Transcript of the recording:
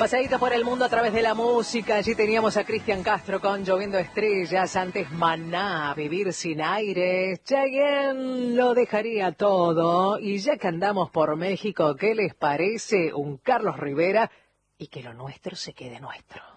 Pasadito por el mundo a través de la música. Allí teníamos a Cristian Castro con Lloviendo Estrellas. Antes Maná, Vivir sin aire. Chayanne lo dejaría todo. Y ya que andamos por México, ¿qué les parece un Carlos Rivera? Y que lo nuestro se quede nuestro.